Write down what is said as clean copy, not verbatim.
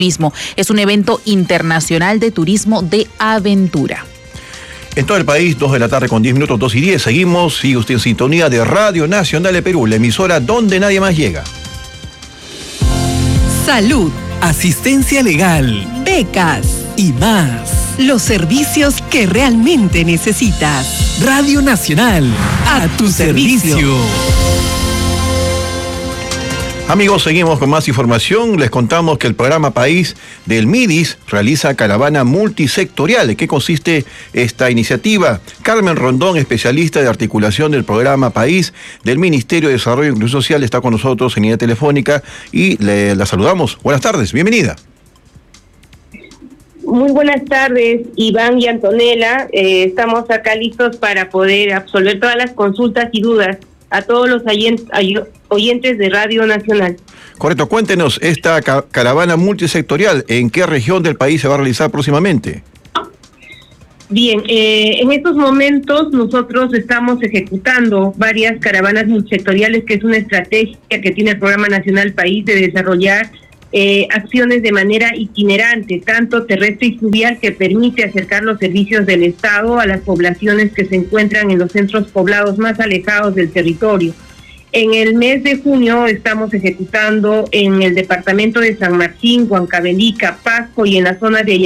Turismo. Es un evento internacional de turismo de aventura. En todo el país, 2 de la tarde con 10 minutos, 2 y 10. Seguimos, sigue usted en sintonía de Radio Nacional de Perú, la emisora donde nadie más llega. Salud, asistencia legal, becas y más. Los servicios que realmente necesitas. Radio Nacional, a tu servicio. Amigos, seguimos con más información. Les contamos que el programa País del MIDIS realiza caravana multisectorial. ¿En qué consiste esta iniciativa? Carmen Rondón, especialista de articulación del programa País del Ministerio de Desarrollo e Inclusión Social, está con nosotros en línea telefónica y la saludamos. Buenas tardes, bienvenida. Muy buenas tardes, Iván y Antonella. Estamos acá listos para poder absolver todas las consultas y dudas a todos los oyentes de Radio Nacional. Correcto, cuéntenos esta caravana multisectorial, ¿en qué región del país se va a realizar próximamente? Bien, en estos momentos nosotros estamos ejecutando varias caravanas multisectoriales, que es una estrategia que tiene el Programa Nacional País de desarrollar acciones de manera itinerante, tanto terrestre y fluvial, que permite acercar los servicios del Estado a las poblaciones que se encuentran en los centros poblados más alejados del territorio. En el mes de junio estamos ejecutando en el departamento de San Martín, Huancavelica, Pasco y en la zona de